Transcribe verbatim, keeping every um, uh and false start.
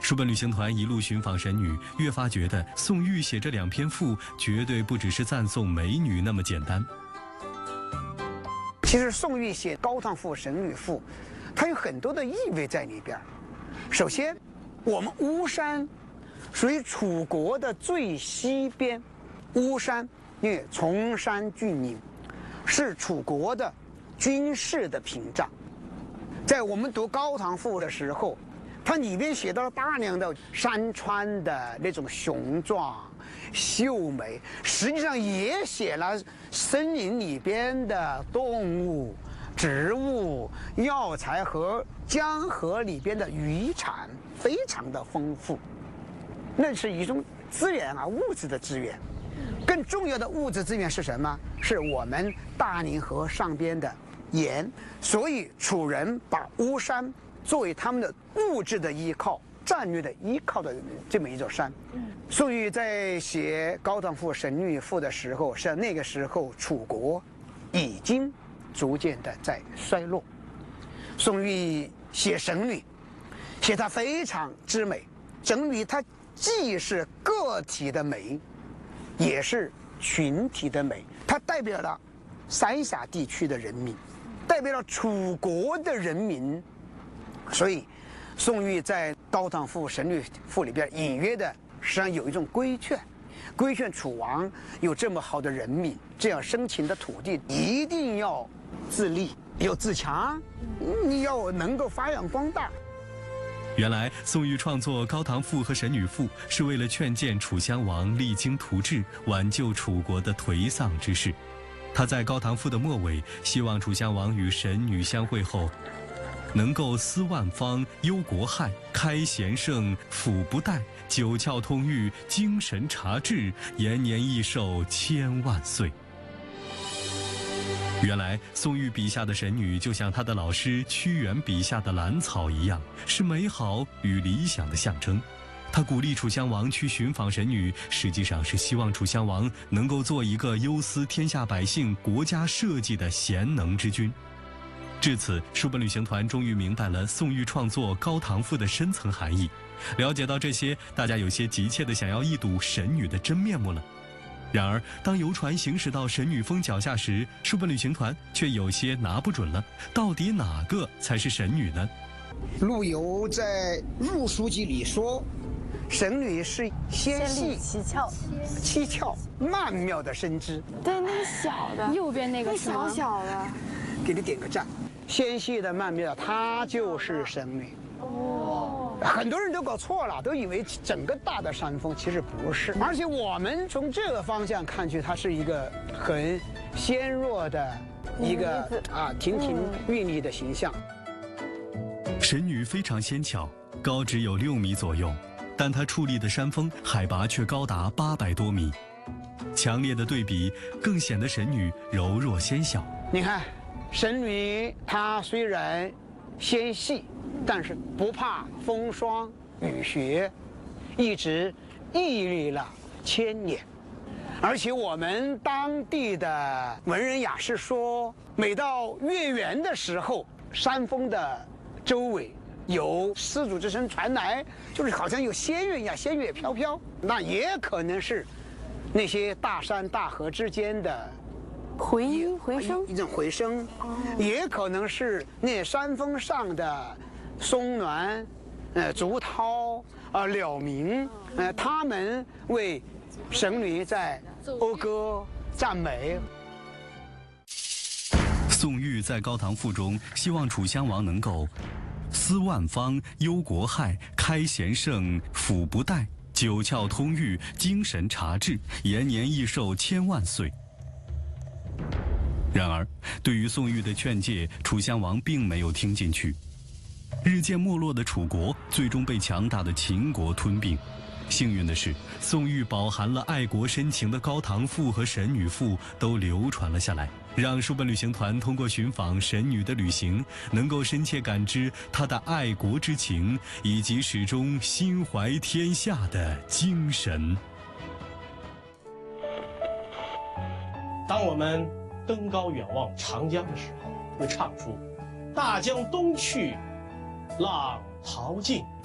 书本旅行团一路寻访神女，越发觉得宋玉写这两篇赋绝对不只是赞颂美女那么简单。 其实宋玉写《高唐赋》《神女赋》，它有很多的意味在里边。首先，我们巫山属于楚国的最西边，巫山因为崇山峻岭，是楚国的军事的屏障。在我们读《高唐赋》的时候，它里面写到了大量的山川的那种雄壮、秀美，实际上也写了森林里边的动物、植物、药材和江河里边的渔产，非常的丰富。那是一种资源啊，物质的资源。更重要的物质资源是什么？是我们大宁河上边的盐。所以楚人把巫山作为他们的物质的依靠、战略的依靠的这么一座山。宋玉在写《高唐赋》《神女赋》的时候，是那个时候楚国已经逐渐的在衰落。宋玉写神女，写她非常之美。神女她既是个体的美，也是群体的美，它代表了三峡地区的人民，代表了楚国的人民。所以宋玉在《高唐赋》《神女赋》里边隐约的实际上有一种规劝，规劝楚王有这么好的人民，这样生情的土地，一定要自立，要自强，你要能够发扬光大。 原来宋玉创作《高唐赋》和《神女赋》是为了劝谏楚襄王励精图治，挽救楚国的颓丧之势。他在《高唐赋》的末尾，希望楚襄王与神女相会后，能够思万方，忧国害，开贤圣，抚不殆，九窍通狱，精神察治，延年益寿千万岁。原来宋玉笔下的神女就像他的老师屈原笔下的兰草一样，是美好与理想的象征。他鼓励楚襄王去寻访神女，实际上是希望楚襄王能够做一个忧思天下百姓、国家社稷的贤能之君。至此，书本旅行团终于明白了宋玉创作《高唐赋》的深层含义。了解到这些，大家有些急切地想要一睹神女的真面目了。然而，当游船行驶到神女峰脚下时，书本旅行团却有些拿不准了，到底哪个才是神女呢？ 陆游在《入书记》里说，神女是纤细、 七窍， 七窍、曼妙的身姿。 对，那个小的，右边那个那小小的， 给你点个赞。纤细的、曼妙的，她就是神女。哦，很多人都搞错了，都以为整个大的山峰，其实不是。而且我们从这个方向看去，它是一个很纤弱的一个啊亭亭玉立的形象。 神女非常纤巧，高只有六米左右，但她矗立的山峰海拔却高达八百多米。强烈的对比更显得神女柔弱纤小。 你看，神女她虽然纤细，但是不怕风霜雨雪，一直屹立了千年。而且我们当地的文人雅士说，每到月圆的时候，山峰的周围有丝竹之声传来，就是好像有仙乐一样，仙乐飘飘。那也可能是那些大山大河之间的回音回声， 一种回声，也可能是那山峰上的松峦、呃竹涛、呃鸟鸣，呃他们为神女在讴歌赞美。 宋玉在《高唐赋》中希望楚襄王能够思万方，忧国害，开贤圣，抚不殆，九窍通狱，精神察治，延年益寿千万岁。然而，对于宋玉的劝诫，楚襄王并没有听进去。日渐没落的楚国最终被强大的秦国吞并。幸运的是，宋玉饱含了爱国深情的《高唐赋》和《神女赋》都流传了下来，让书本旅行团通过寻访神女的旅行，能够深切感知她的爱国之情，以及始终心怀天下的精神。 当我们登高远望长江的时候，会唱出“大江东去，浪淘尽，